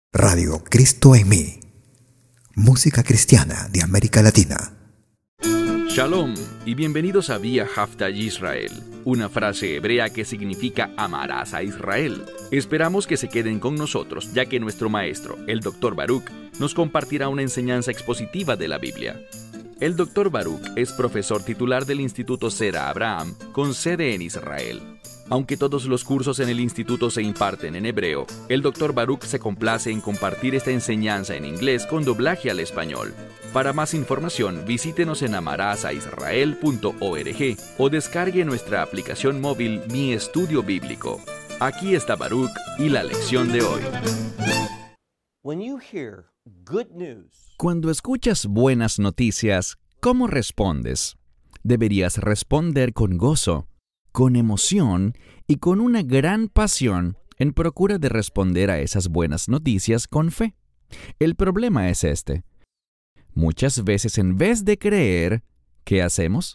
Radio Cristo en mí. Música cristiana de América Latina. Shalom y bienvenidos a Vía Haftaj Israel, una frase hebrea que significa amarás a Israel. Esperamos que se queden con nosotros, ya que nuestro maestro, el Dr. Baruch, nos compartirá una enseñanza expositiva de la Biblia. El Dr. Baruch es profesor titular del Instituto Zera Abraham, con sede en Israel. Aunque todos los cursos en el instituto se imparten en hebreo, el Dr. Baruch se complace en compartir esta enseñanza en inglés con doblaje al español. Para más información, visítenos en amarasaisrael.org o descargue nuestra aplicación móvil Mi Estudio Bíblico. Aquí está Baruch y la lección de hoy. Cuando escuchas buenas noticias, ¿cómo respondes? Deberías responder con gozo, con emoción y con una gran pasión en procura de responder a esas buenas noticias con fe. El problema es este. Muchas veces, en vez de creer, ¿qué hacemos?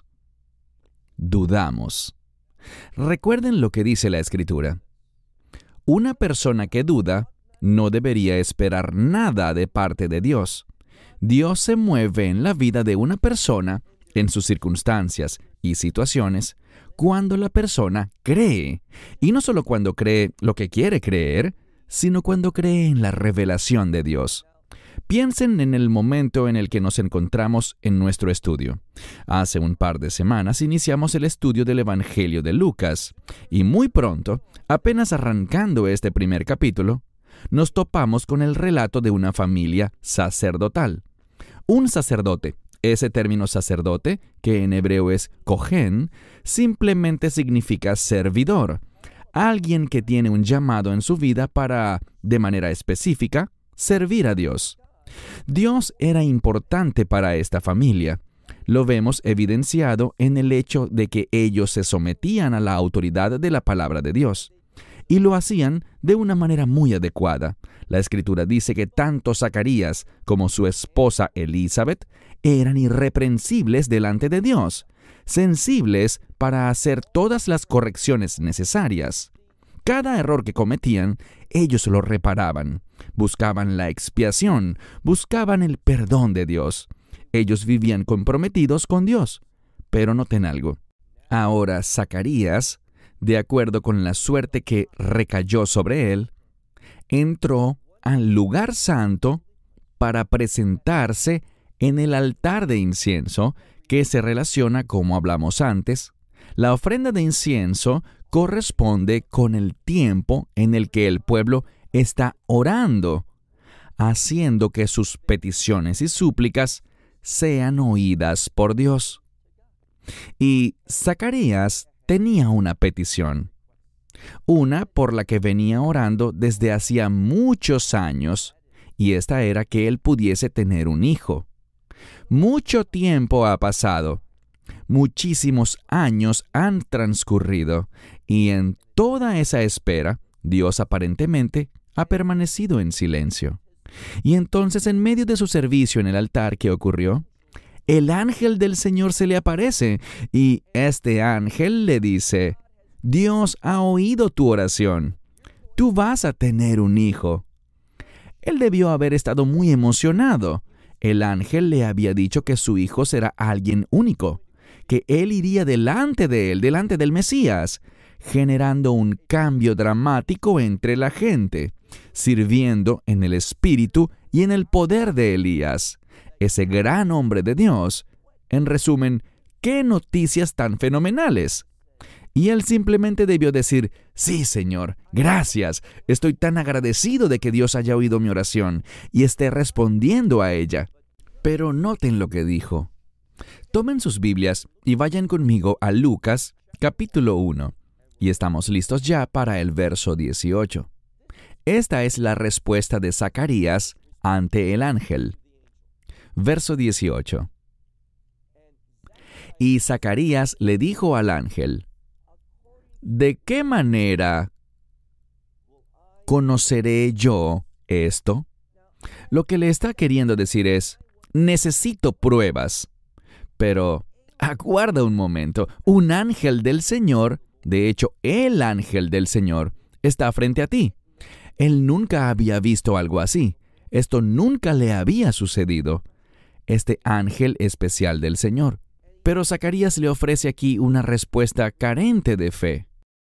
Dudamos. Recuerden lo que dice la Escritura. Una persona que duda no debería esperar nada de parte de Dios. Dios se mueve en la vida de una persona, en sus circunstancias y situaciones, cuando la persona cree. Y no solo cuando cree lo que quiere creer, sino cuando cree en la revelación de Dios. Piensen en el momento en el que nos encontramos en nuestro estudio. Hace un par de semanas iniciamos el estudio del Evangelio de Lucas, y muy pronto, apenas arrancando este primer capítulo, nos topamos con el relato de una familia sacerdotal. Un sacerdote, ese término sacerdote, que en hebreo es kohen, simplemente significa servidor. Alguien que tiene un llamado en su vida para, de manera específica, servir a Dios. Dios era importante para esta familia. Lo vemos evidenciado en el hecho de que ellos se sometían a la autoridad de la palabra de Dios. Y lo hacían de una manera muy adecuada. La Escritura dice que tanto Zacarías como su esposa Elizabeth eran irreprensibles delante de Dios, sensibles para hacer todas las correcciones necesarias. Cada error que cometían, ellos lo reparaban, buscaban la expiación, buscaban el perdón de Dios. Ellos vivían comprometidos con Dios. Pero noten algo. Ahora Zacarías, de acuerdo con la suerte que recayó sobre él, entró al lugar santo para presentarse en el altar de incienso, que se relaciona, como hablamos antes. La ofrenda de incienso corresponde con el tiempo en el que el pueblo está orando, haciendo que sus peticiones y súplicas sean oídas por Dios. Y Zacarías tenía una petición, una por la que venía orando desde hacía muchos años, y esta era que él pudiese tener un hijo. Mucho tiempo ha pasado, muchísimos años han transcurrido, y en toda esa espera, Dios aparentemente ha permanecido en silencio. Y entonces, en medio de su servicio en el altar, ¿qué ocurrió? El ángel del Señor se le aparece, y este ángel le dice: Dios ha oído tu oración. Tú vas a tener un hijo. Él debió haber estado muy emocionado. El ángel le había dicho que su hijo será alguien único, que él iría delante de él, delante del Mesías, generando un cambio dramático entre la gente, sirviendo en el espíritu y en el poder de Elías, ese gran hombre de Dios. En resumen, ¡qué noticias tan fenomenales! Y él simplemente debió decir: sí, Señor, gracias, estoy tan agradecido de que Dios haya oído mi oración y esté respondiendo a ella. Pero noten lo que dijo. Tomen sus Biblias y vayan conmigo a Lucas, capítulo 1, y estamos listos ya para el verso 18. Esta es la respuesta de Zacarías ante el ángel. Verso 18. Y Zacarías le dijo al ángel: ¿de qué manera conoceré yo esto? Lo que le está queriendo decir es: necesito pruebas. Pero aguarda un momento, un ángel del Señor, de hecho, el ángel del Señor, está frente a ti. Él nunca había visto algo así. Esto nunca le había sucedido. Este ángel especial del Señor. Pero Zacarías le ofrece aquí una respuesta carente de fe.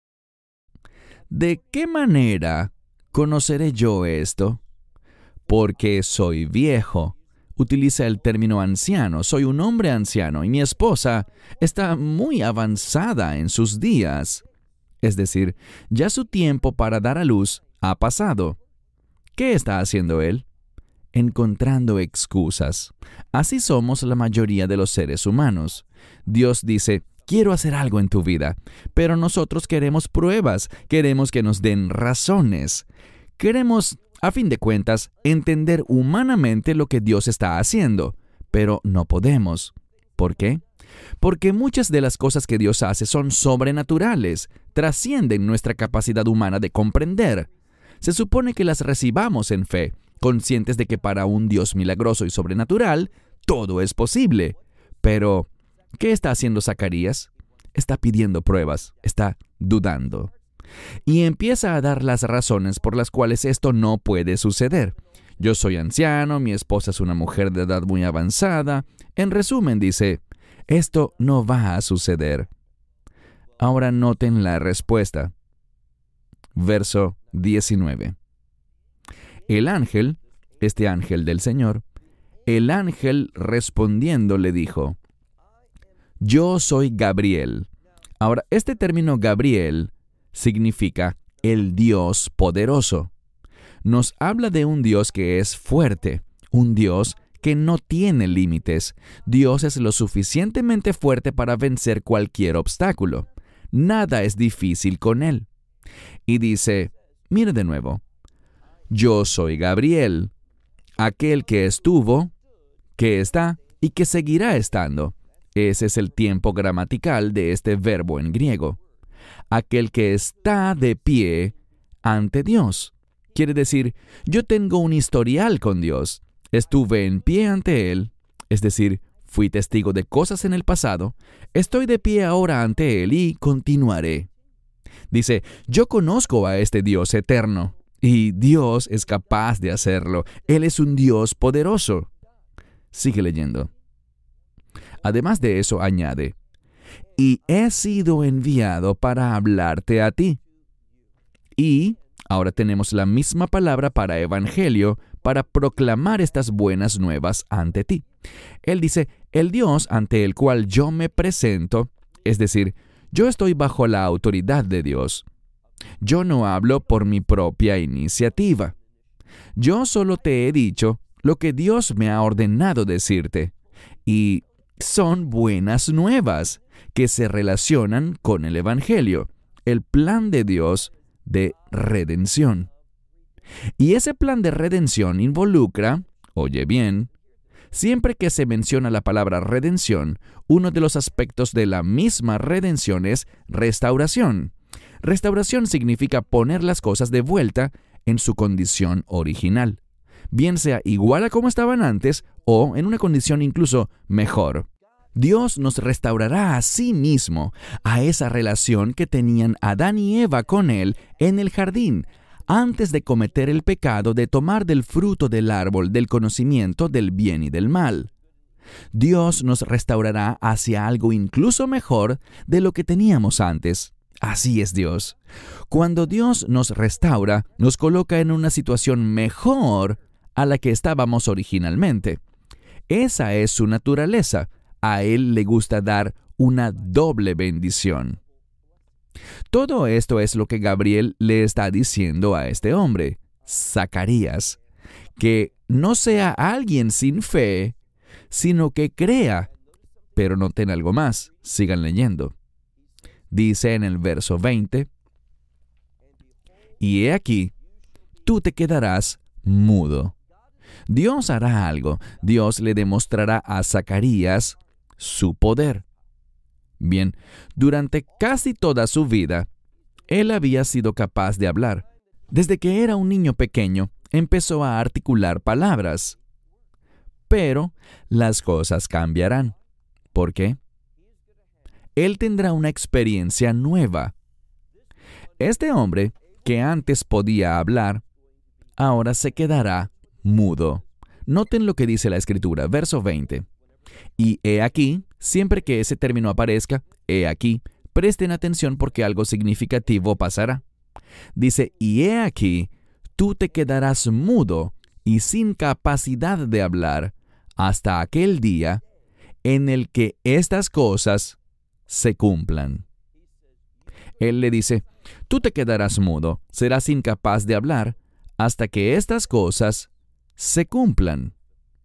¿De qué manera conoceré yo esto? Porque soy viejo. Utiliza el término anciano. Soy un hombre anciano y mi esposa está muy avanzada en sus días. Es decir, ya su tiempo para dar a luz ha pasado. ¿Qué está haciendo él? Encontrando excusas. Así somos la mayoría de los seres humanos. Dios dice, quiero hacer algo en tu vida, pero nosotros queremos pruebas, queremos que nos den razones. Queremos, a fin de cuentas, entender humanamente lo que Dios está haciendo, pero no podemos. ¿Por qué? Porque muchas de las cosas que Dios hace son sobrenaturales, trascienden nuestra capacidad humana de comprender. Se supone que las recibamos en fe, conscientes de que para un Dios milagroso y sobrenatural, todo es posible. Pero, ¿qué está haciendo Zacarías? Está pidiendo pruebas, está dudando. Y empieza a dar las razones por las cuales esto no puede suceder. Yo soy anciano, mi esposa es una mujer de edad muy avanzada. En resumen, dice, esto no va a suceder. Ahora noten la respuesta. Verso 19. El ángel, este ángel del Señor, el ángel respondiendo le dijo, yo soy Gabriel. Ahora, este término Gabriel significa el Dios poderoso. Nos habla de un Dios que es fuerte, un Dios que no tiene límites. Dios es lo suficientemente fuerte para vencer cualquier obstáculo. Nada es difícil con Él. Y dice, mire de nuevo, yo soy Gabriel, aquel que estuvo, que está y que seguirá estando. Ese es el tiempo gramatical de este verbo en griego. Aquel que está de pie ante Dios. Quiere decir, yo tengo un historial con Dios. Estuve en pie ante Él, es decir, fui testigo de cosas en el pasado. Estoy de pie ahora ante Él y continuaré. Dice, yo conozco a este Dios eterno. Y Dios es capaz de hacerlo. Él es un Dios poderoso. Sigue leyendo. Además de eso, añade, y he sido enviado para hablarte a ti. Y ahora tenemos la misma palabra para evangelio, para proclamar estas buenas nuevas ante ti. Él dice, el Dios ante el cual yo me presento, es decir, yo estoy bajo la autoridad de Dios. Yo no hablo por mi propia iniciativa. Yo solo te he dicho lo que Dios me ha ordenado decirte. Y son buenas nuevas que se relacionan con el Evangelio, el plan de Dios de redención. Y ese plan de redención involucra, oye bien, siempre que se menciona la palabra redención, uno de los aspectos de la misma redención es restauración. Restauración significa poner las cosas de vuelta en su condición original, bien sea igual a como estaban antes o en una condición incluso mejor. Dios nos restaurará a sí mismo, a esa relación que tenían Adán y Eva con Él en el jardín, antes de cometer el pecado de tomar del fruto del árbol del conocimiento del bien y del mal. Dios nos restaurará hacia algo incluso mejor de lo que teníamos antes. Así es Dios. Cuando Dios nos restaura, nos coloca en una situación mejor a la que estábamos originalmente. Esa es su naturaleza. A Él le gusta dar una doble bendición. Todo esto es lo que Gabriel le está diciendo a este hombre, Zacarías, que no sea alguien sin fe, sino que crea. Pero noten algo más, sigan leyendo. Dice en el verso 20, y he aquí, tú te quedarás mudo. Dios hará algo. Dios le demostrará a Zacarías su poder. Bien, durante casi toda su vida, él había sido capaz de hablar. Desde que era un niño pequeño, empezó a articular palabras. Pero las cosas cambiarán. ¿Por qué? Él tendrá una experiencia nueva. Este hombre, que antes podía hablar, ahora se quedará mudo. Noten lo que dice la Escritura, verso 20. Y he aquí, siempre que ese término aparezca, he aquí, presten atención porque algo significativo pasará. Dice, y he aquí, tú te quedarás mudo y sin capacidad de hablar hasta aquel día en el que estas cosas se cumplan. Él le dice, tú te quedarás mudo, serás incapaz de hablar hasta que estas cosas se cumplan.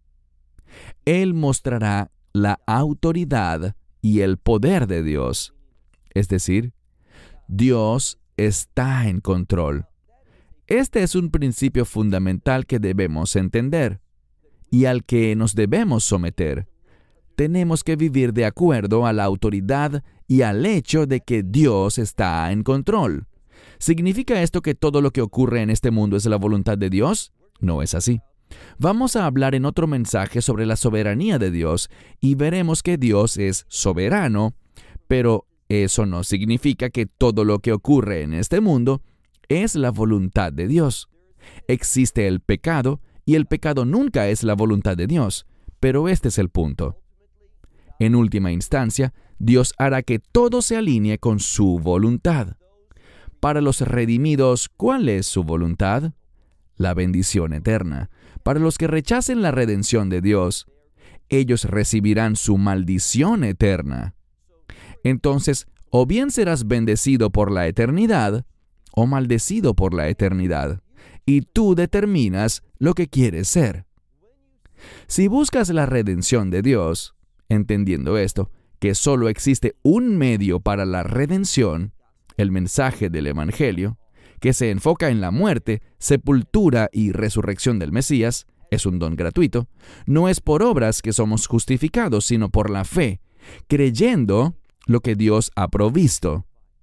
Él mostrará la autoridad y el poder de Dios. Es decir, Dios está en control. Este es un principio fundamental que debemos entender y al que nos debemos someter. Tenemos que vivir de acuerdo a la autoridad y al hecho de que Dios está en control. ¿Significa esto que todo lo que ocurre en este mundo es la voluntad de Dios? No es así. Vamos a hablar en otro mensaje sobre la soberanía de Dios y veremos que Dios es soberano, pero eso no significa que todo lo que ocurre en este mundo es la voluntad de Dios. Existe el pecado y el pecado nunca es la voluntad de Dios, pero este es el punto. En última instancia, Dios hará que todo se alinee con su voluntad. Para los redimidos, ¿cuál es su voluntad? La bendición eterna. Para los que rechacen la redención de Dios, ellos recibirán su maldición eterna. Entonces, o bien serás bendecido por la eternidad, o maldecido por la eternidad, y tú determinas lo que quieres ser. Si buscas la redención de Dios, entendiendo esto, que solo existe un medio para la redención, el mensaje del Evangelio, que se enfoca en la muerte, sepultura y resurrección del Mesías, es un don gratuito, no es por obras que somos justificados, sino por la fe, creyendo lo que Dios ha provisto.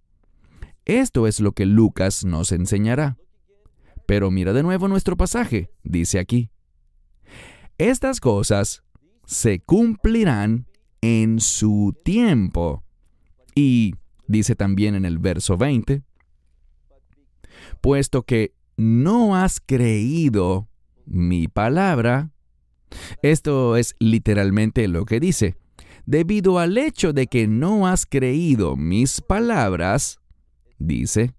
Esto es lo que Lucas nos enseñará. Pero mira de nuevo nuestro pasaje, dice aquí. Estas cosas se cumplirán en su tiempo. Y dice también en el verso 20, puesto que no has creído mi palabra. Esto es literalmente lo que dice. Debido al hecho de que no has creído mis palabras, dice,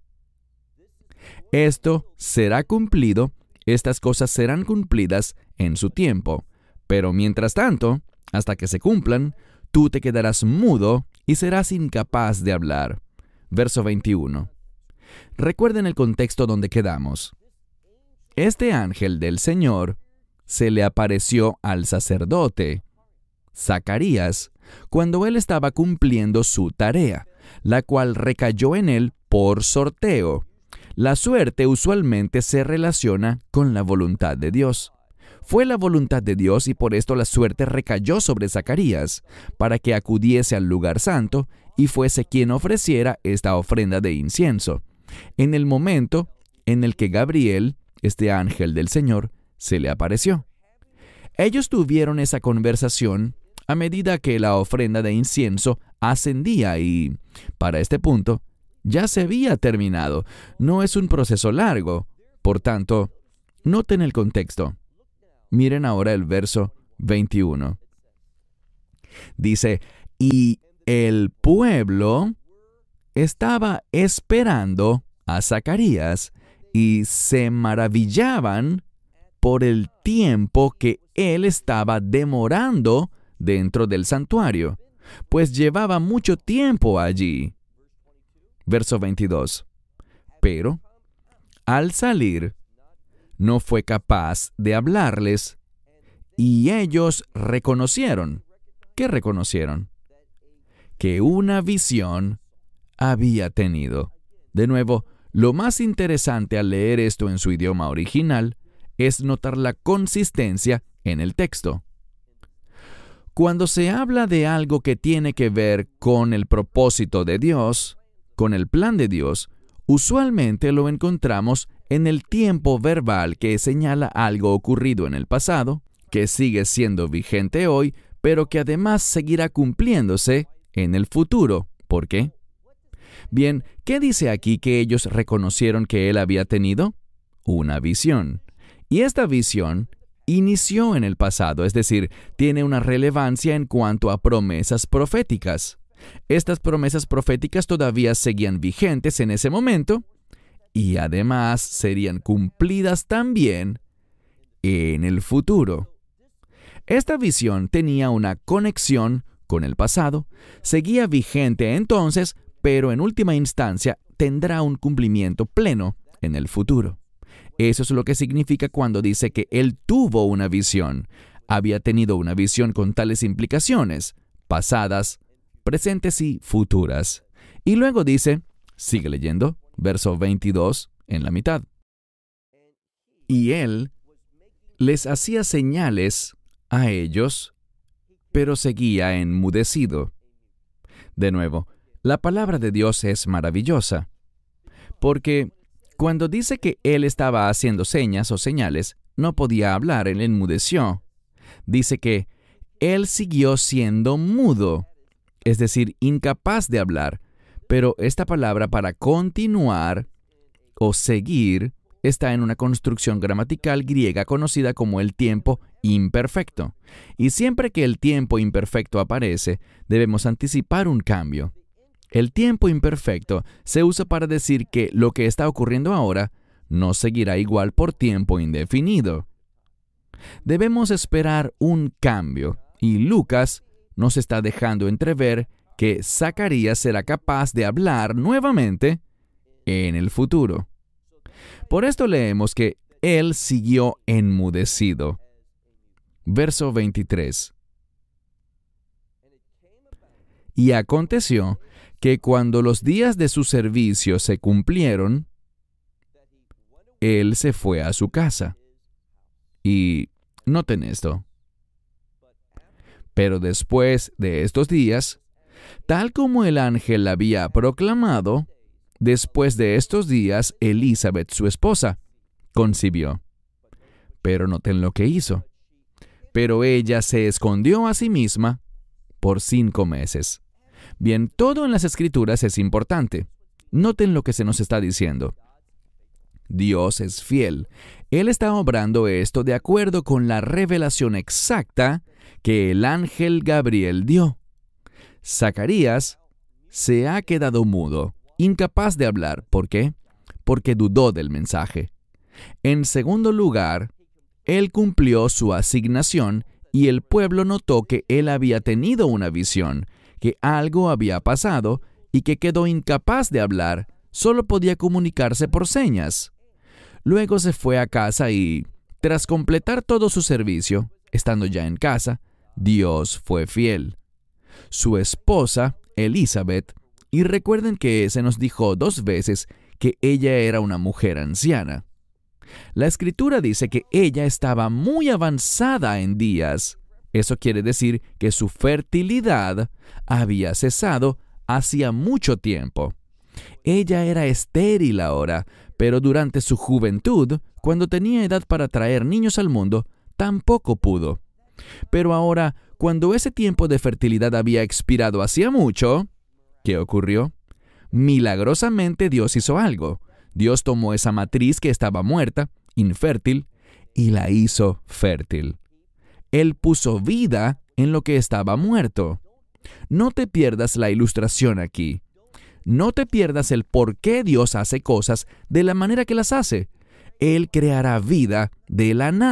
esto será cumplido, estas cosas serán cumplidas en su tiempo. Pero mientras tanto, hasta que se cumplan, tú te quedarás mudo y serás incapaz de hablar. Verso 21. Recuerden el contexto donde quedamos. Este ángel del Señor se le apareció al sacerdote Zacarías cuando él estaba cumpliendo su tarea, la cual recayó en él por sorteo. La suerte usualmente se relaciona con la voluntad de Dios. Fue la voluntad de Dios y por esto la suerte recayó sobre Zacarías, para que acudiese al lugar santo y fuese quien ofreciera esta ofrenda de incienso, en el momento en el que Gabriel, este ángel del Señor, se le apareció. Ellos tuvieron esa conversación a medida que la ofrenda de incienso ascendía y, para este punto, ya se había terminado. No es un proceso largo. Por tanto, noten el contexto. Miren ahora el verso 21. Dice, y el pueblo estaba esperando a Zacarías y se maravillaban por el tiempo que él estaba demorando dentro del santuario, pues llevaba mucho tiempo allí. Verso 22. Pero, al salir, no fue capaz de hablarles, y ellos reconocieron. ¿Qué reconocieron? Que una visión había tenido. De nuevo, lo más interesante al leer esto en su idioma original es notar la consistencia en el texto. Cuando se habla de algo que tiene que ver con el propósito de Dios, con el plan de Dios, usualmente lo encontramos en el tiempo verbal que señala algo ocurrido en el pasado, que sigue siendo vigente hoy, pero que además seguirá cumpliéndose en el futuro. ¿Por qué? Bien, ¿qué dice aquí que ellos reconocieron que él había tenido? Una visión. Y esta visión inició en el pasado, es decir, tiene una relevancia en cuanto a promesas proféticas. Estas promesas proféticas todavía seguían vigentes en ese momento y además serían cumplidas también en el futuro. Esta visión tenía una conexión con el pasado, seguía vigente entonces, pero en última instancia tendrá un cumplimiento pleno en el futuro. Eso es lo que significa cuando dice que él tuvo una visión. Había tenido una visión con tales implicaciones, pasadas, presentes y futuras. Y luego dice, sigue leyendo, verso 22 en la mitad. Y él les hacía señales a ellos, pero seguía enmudecido. De nuevo, la palabra de Dios es maravillosa, porque cuando dice que él estaba haciendo señas o señales, no podía hablar, él enmudeció. Dice que él siguió siendo mudo, es decir, incapaz de hablar, pero esta palabra para continuar o seguir está en una construcción gramatical griega conocida como el tiempo imperfecto. Y siempre que el tiempo imperfecto aparece, debemos anticipar un cambio. El tiempo imperfecto se usa para decir que lo que está ocurriendo ahora no seguirá igual por tiempo indefinido. Debemos esperar un cambio, y Lucas nos está dejando entrever que Zacarías será capaz de hablar nuevamente en el futuro. Por esto leemos que él siguió enmudecido. Verso 23. Y aconteció que cuando los días de su servicio se cumplieron, él se fue a su casa. Y noten esto. Pero después de estos días, tal como el ángel había proclamado, después de estos días, Elizabeth, su esposa, concibió. Pero noten lo que hizo. Pero ella se escondió a sí misma por 5 meses. Bien, todo en las Escrituras es importante. Noten lo que se nos está diciendo. Dios es fiel. Él está obrando esto de acuerdo con la revelación exacta que el ángel Gabriel dio. Zacarías se ha quedado mudo, incapaz de hablar. ¿Por qué? Porque dudó del mensaje. En segundo lugar, él cumplió su asignación y el pueblo notó que él había tenido una visión, que algo había pasado y que quedó incapaz de hablar, solo podía comunicarse por señas. Luego se fue a casa y, tras completar todo su servicio, estando ya en casa, Dios fue fiel. Su esposa, Elizabeth, y recuerden que se nos dijo 2 veces que ella era una mujer anciana. La Escritura dice que ella estaba muy avanzada en días. Eso quiere decir que su fertilidad había cesado hacía mucho tiempo. Ella era estéril ahora, pero durante su juventud, cuando tenía edad para traer niños al mundo, tampoco pudo. Pero ahora, cuando ese tiempo de fertilidad había expirado hacía mucho, ¿qué ocurrió? Milagrosamente Dios hizo algo. Dios tomó esa matriz que estaba muerta, infértil, y la hizo fértil. Él puso vida en lo que estaba muerto. No te pierdas la ilustración aquí. No te pierdas el por qué Dios hace cosas de la manera que las hace. Él creará vida de la nada.